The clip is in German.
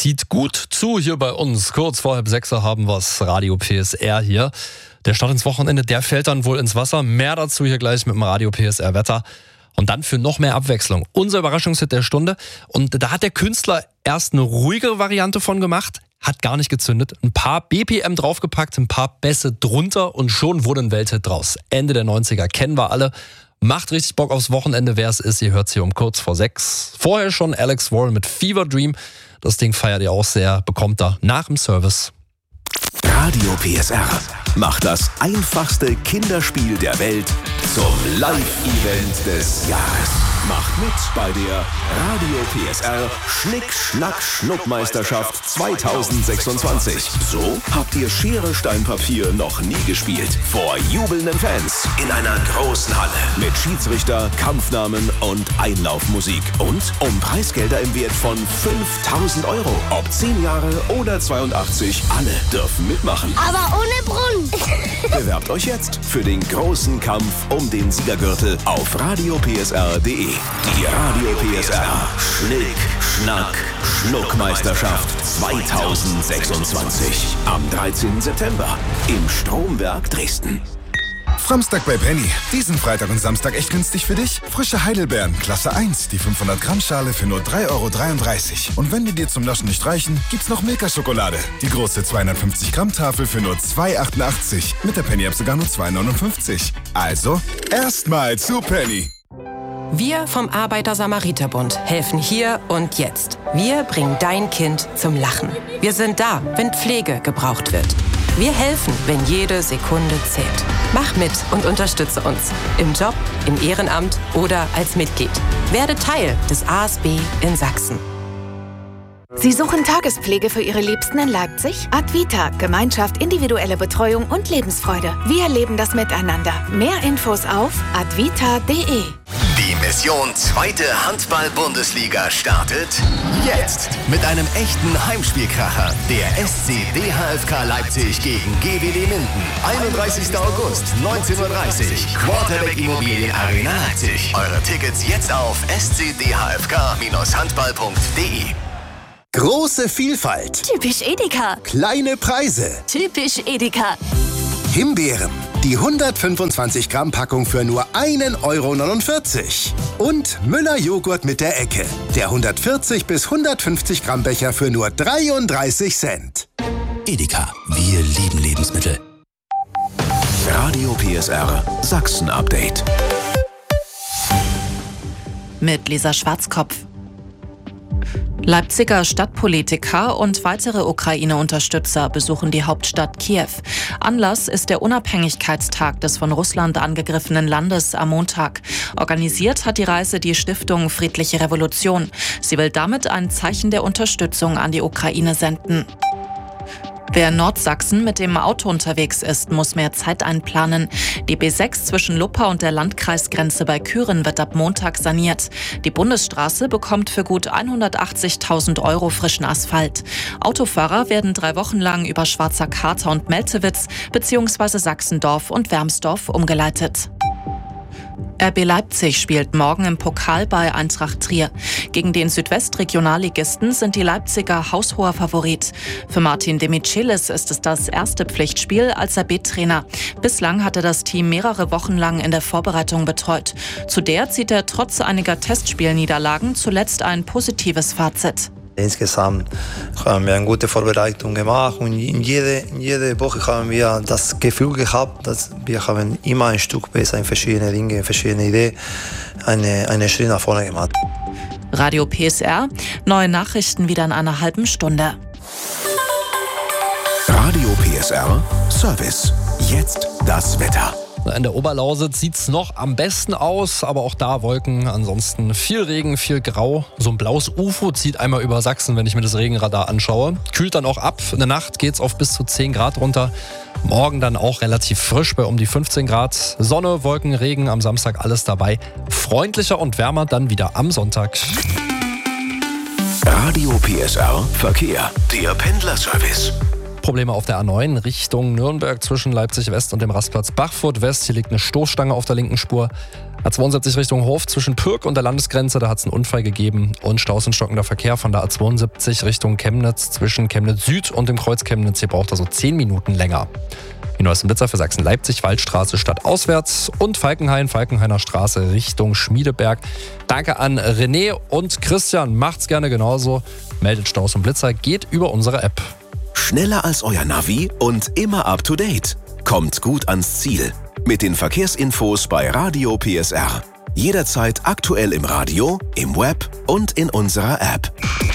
zieht gut zu hier bei uns. Kurz vor 5:30 haben wir's, Radio PSR hier. Der Start ins Wochenende, der fällt dann wohl ins Wasser. Mehr dazu hier gleich mit dem Radio PSR Wetter. Und dann für noch mehr Abwechslung unser Überraschungshit der Stunde. Und da hat der Künstler erst eine ruhigere Variante von gemacht, hat gar nicht gezündet. Ein paar BPM draufgepackt, ein paar Bässe drunter und schon wurde ein Welthit draus. Ende der 90er, kennen wir alle. Macht richtig Bock aufs Wochenende, wer es ist. Ihr hört es hier um kurz vor 6. Vorher schon Alex Warren mit Fever Dream. Das Ding feiert ihr auch sehr, bekommt er nach dem Service. Radio PSR macht das einfachste Kinderspiel der Welt zum Live-Event des Jahres. Macht mit bei der Radio PSR Schnick-Schnack-Schnuck-Meisterschaft 2026. So habt ihr Schere, Stein, Papier noch nie gespielt. Vor jubelnden Fans in einer großen Halle mit Schiedsrichter, Kampfnamen und Einlaufmusik. Und um Preisgelder im Wert von 5.000 €. Ob 10 Jahre oder 82, alle dürfen mitmachen. Aber ohne Brunnen. Bewerbt euch jetzt für den großen Kampf um den Siegergürtel auf radiopsr.de. Die Radio PSR Schnick, Schnack, Schnuck-Meisterschaft 2026. Am 13. September im Stromwerk Dresden. Samstag bei Penny. Diesen Freitag und Samstag echt günstig für dich? Frische Heidelbeeren, Klasse 1, die 500 Gramm Schale für nur 3,33 €. Und wenn die dir zum Naschen nicht reichen, gibt's noch Milka-Schokolade. Die große 250 Gramm Tafel für nur 2,88 €. Mit der Penny-App sogar nur 2,59 €. Also, erstmal zu Penny. Wir vom Arbeiter-Samariter-Bund helfen hier und jetzt. Wir bringen dein Kind zum Lachen. Wir sind da, wenn Pflege gebraucht wird. Wir helfen, wenn jede Sekunde zählt. Mach mit und unterstütze uns. Im Job, im Ehrenamt oder als Mitglied. Werde Teil des ASB in Sachsen. Sie suchen Tagespflege für Ihre Liebsten in Leipzig? Advita, Gemeinschaft, individuelle Betreuung und Lebensfreude. Wir leben das miteinander. Mehr Infos auf advita.de. Die Mission 2. Handball-Bundesliga startet jetzt mit einem echten Heimspielkracher. Der SC DHFK Leipzig gegen GWD Minden. 31. August, 19:30 Uhr. Quarterback Immobilien Arena Leipzig. Eure Tickets jetzt auf scdhfk-handball.de. Große Vielfalt. Typisch Edeka. Kleine Preise. Typisch Edeka. Himbeeren. Die 125 Gramm Packung für nur 1,49 € Und Müller-Joghurt mit der Ecke. Der 140 bis 150 Gramm Becher für nur 33 Cent. Edeka. Wir lieben Lebensmittel. Radio PSR Sachsen-Update. Mit Lisa Schwarzkopf. Leipziger Stadtpolitiker und weitere Ukraine-Unterstützer besuchen die Hauptstadt Kiew. Anlass ist der Unabhängigkeitstag des von Russland angegriffenen Landes am Montag. Organisiert hat die Reise die Stiftung Friedliche Revolution. Sie will damit ein Zeichen der Unterstützung an die Ukraine senden. Wer in Nordsachsen mit dem Auto unterwegs ist, muss mehr Zeit einplanen. Die B6 zwischen Luppa und der Landkreisgrenze bei Kühren wird ab Montag saniert. Die Bundesstraße bekommt für gut 180.000 € frischen Asphalt. Autofahrer werden 3 Wochen lang über Schwarzer Kater und Meltewitz bzw. Sachsendorf und Wermsdorf umgeleitet. RB Leipzig spielt morgen im Pokal bei Eintracht Trier. Gegen den Südwestregionalligisten sind die Leipziger haushoher Favorit. Für Martin de Michelis ist es das erste Pflichtspiel als RB-Trainer. Bislang hat er das Team mehrere Wochen lang in der Vorbereitung betreut. Zu der zieht er trotz einiger Testspielniederlagen zuletzt ein positives Fazit. Insgesamt haben wir eine gute Vorbereitung gemacht und in jede Woche haben wir das Gefühl gehabt, dass wir haben immer ein Stück besser in verschiedene Dinge, verschiedene Ideen, einen Schritt nach vorne gemacht. Radio PSR, neue Nachrichten wieder in einer halben Stunde. Radio PSR Service. Jetzt das Wetter. In der Oberlausitz sieht's noch am besten aus, aber auch da Wolken. Ansonsten viel Regen, viel Grau. So ein blaues UFO zieht einmal über Sachsen, wenn ich mir das Regenradar anschaue. Kühlt dann auch ab. In der Nacht geht's auf bis zu 10 Grad runter. Morgen dann auch relativ frisch bei um die 15 Grad. Sonne, Wolken, Regen, am Samstag alles dabei. Freundlicher und wärmer dann wieder am Sonntag. Radio PSR Verkehr. Der Pendlerservice. Probleme auf der A9 Richtung Nürnberg zwischen Leipzig West und dem Rastplatz Bachfurt West. Hier liegt eine Stoßstange auf der linken Spur. A72 Richtung Hof zwischen Pürg und der Landesgrenze, da hat es einen Unfall gegeben. Und Staus und stockender Verkehr von der A72 Richtung Chemnitz zwischen Chemnitz Süd und dem Kreuz Chemnitz. Hier braucht er so 10 Minuten länger. Die neuesten Blitzer für Sachsen-Leipzig, Waldstraße stadtauswärts und Falkenhainer Straße Richtung Schmiedeberg. Danke an René und Christian, macht's gerne genauso. Meldet Staus und Blitzer, geht über unsere App. Schneller als euer Navi und immer up to date. Kommt gut ans Ziel. Mit den Verkehrsinfos bei Radio PSR. Jederzeit aktuell im Radio, im Web und in unserer App.